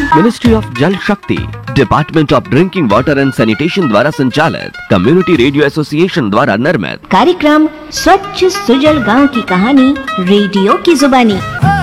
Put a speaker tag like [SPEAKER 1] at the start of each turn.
[SPEAKER 1] Ministry of जल शक्ति, department of drinking water and sanitation द्वारा संचालित कम्युनिटी रेडियो एसोसिएशन द्वारा निर्मित
[SPEAKER 2] कार्यक्रम स्वच्छ सुजल गांव की कहानी रेडियो की जुबानी।